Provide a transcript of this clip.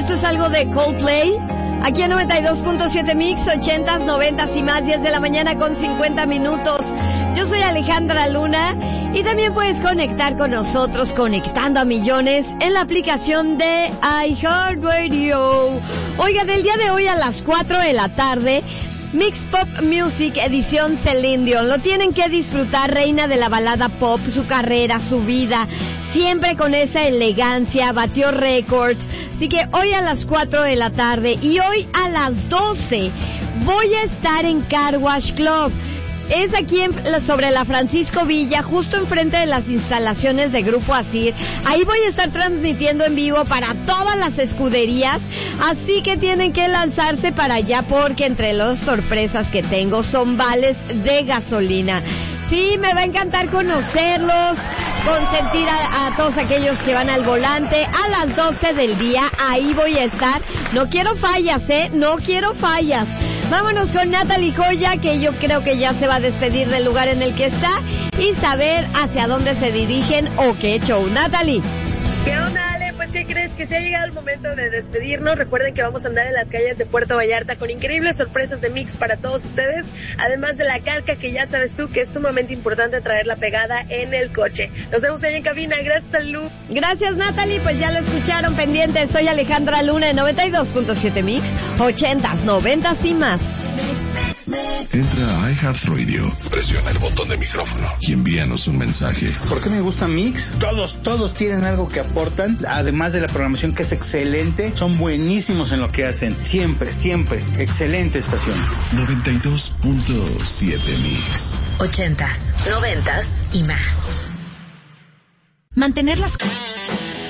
Esto es algo de Coldplay. Aquí en 92.7 Mix, 80s, 90s y más, 10 de la mañana con 50 minutos. Yo soy Alejandra Luna y también puedes conectar con nosotros, conectando a millones, en la aplicación de iHeartRadio. Oiga, del día de hoy a las 4 de la tarde, Mix Pop Music edición Celine Dion. Lo tienen que disfrutar, reina de la balada pop, su carrera, su vida, siempre con esa elegancia, batió récords. Así que hoy a las 4 de la tarde y hoy a las 12 voy a estar en Car Wash Club. Es aquí sobre la Francisco Villa, justo enfrente de las instalaciones de Grupo Asir. Ahí voy a estar transmitiendo en vivo para todas las escuderías, así que tienen que lanzarse para allá porque entre las sorpresas que tengo son vales de gasolina. Sí, me va a encantar conocerlos, consentir a todos aquellos que van al volante. A las 12 del día, ahí voy a estar. No quiero fallas, no quiero fallas. Vámonos con Natalie Joya, que yo creo que ya se va a despedir del lugar en el que está y saber hacia dónde se dirigen o qué show. Natalie. ¿Qué onda, Ale? Pues, ¿qué crees? Que se ha llegado el momento de despedirnos. Recuerden que vamos a andar en las calles de Puerto Vallarta con increíbles sorpresas de Mix para todos ustedes. Además de la carca, que ya sabes tú que es sumamente importante traerla pegada en el coche. Nos vemos ahí en cabina. Gracias, Lu. Gracias, Natalie. Pues ya lo escucharon, pendientes. Soy Alejandra Luna en 92.7 Mix, 80s, 90s y más. Entra a iHeartRadio, presiona el botón de micrófono y envíanos un mensaje. ¿Por qué me gusta Mix? Todos tienen algo que aportan, además de la programación que es excelente, son buenísimos en lo que hacen, siempre, excelente estación. 92.7 Mix, 80s, 90s y más. Mantener las